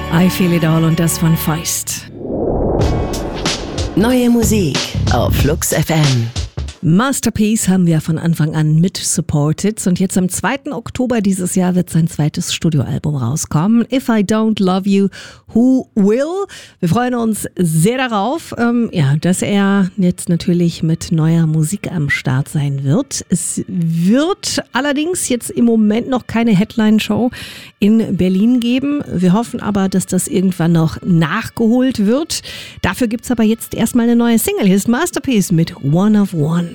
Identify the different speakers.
Speaker 1: I Feel It All und das von Feist.
Speaker 2: Neue Musik auf Flux FM.
Speaker 1: Masterpiece haben wir von Anfang an mit supported und jetzt am 2. Oktober dieses Jahr wird sein zweites Studioalbum rauskommen. If I Don't Love You, Who Will? Wir freuen uns sehr darauf, dass er jetzt natürlich mit neuer Musik am Start sein wird. Es wird allerdings jetzt im Moment noch keine Headline-Show in Berlin geben. Wir hoffen aber, dass das irgendwann noch nachgeholt wird. Dafür gibt's aber jetzt erstmal eine neue Single. Hier ist Masterpiece mit One of One.